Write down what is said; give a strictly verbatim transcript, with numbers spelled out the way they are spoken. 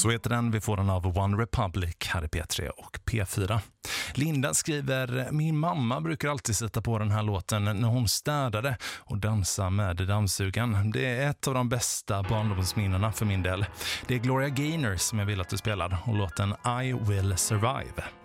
Så heter den. Vi får den av One Republic här i P tre och P fyra. Linda skriver: min mamma brukar alltid sätta på den här låten när hon städade och dansa med dammsugan. Det är ett av de bästa barndomsminnena för min del. Det är Gloria Gaynor som jag vill att du spelar och låten I Will Survive.